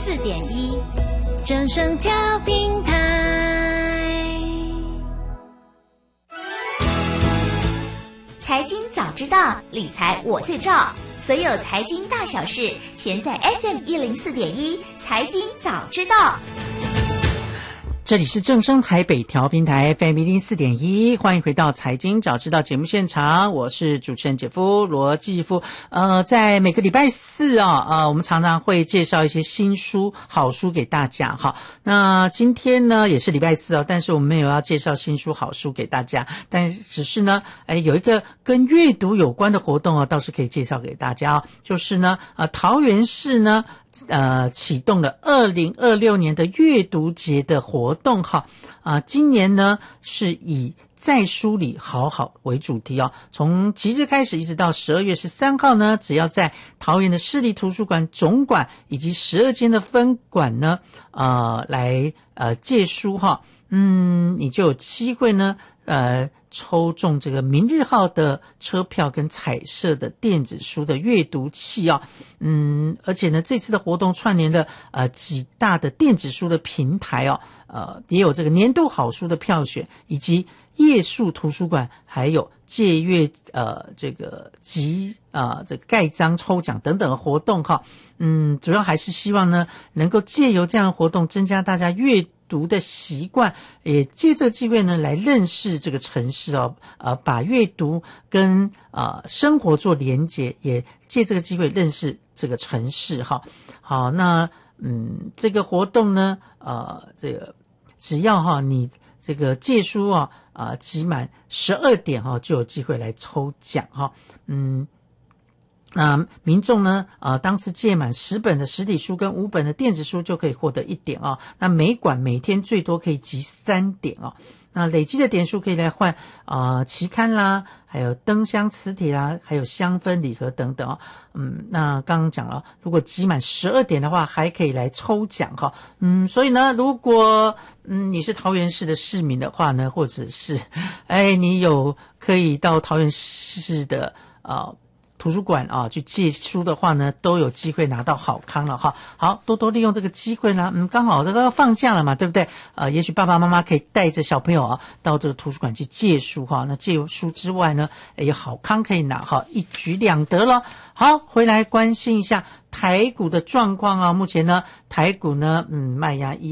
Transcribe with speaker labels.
Speaker 1: 104.1正声调频台。
Speaker 2: 财经早知道，理财我最照。所有财经大小事，全在 FM104.1财经早知道。
Speaker 3: 这里是正声台北调频台 FM104.1，欢迎回到财经早知道节目现场，我是主持人姐夫罗继夫。在每个礼拜四我们常常会介绍一些新书好书给大家。好，那今天呢也是礼拜四但是我们没有要介绍新书好书给大家，但只是呢有一个跟阅读有关的活动倒是可以介绍给大家就是呢桃园市呢启动了2026年的阅读节的活动今年呢是以在书里好好为主题从即日开始一直到12月13号呢，只要在桃园的市立图书馆总馆以及12间的分馆呢来借书你就有机会呢抽中这个明日号的车票跟彩色的电子书的阅读器而且呢这次的活动串联了几大的电子书的平台也有这个年度好书的票选，以及夜宿图书馆，还有借阅这个集这个盖章抽奖等等的活动主要还是希望呢能够借由这样的活动增加大家阅读的习惯，也借这个机会呢来认识这个城市把阅读跟生活做连结，也借这个机会认识这个城市好，那这个活动呢这个只要你这个借书集满12点就有机会来抽奖那民众呢当次借满10本的实体书跟5本的电子书就可以获得1点那每馆每天最多可以集3点那累积的点数可以来换期刊啦，还有灯箱磁铁啦，还有香氛礼盒等等那刚刚讲了，如果集满12点的话还可以来抽奖所以呢如果你是桃园市的市民的话呢，或者是你有可以到桃园市的图书馆去借书的话呢，都有机会拿到好康了好，多多利用这个机会啦刚好这个放假了嘛，对不对也许爸爸妈妈可以带着小朋友到这个图书馆去借书那借书之外呢有好康可以拿一举两得了。好，回来关心一下台股的状况目前呢台股呢卖压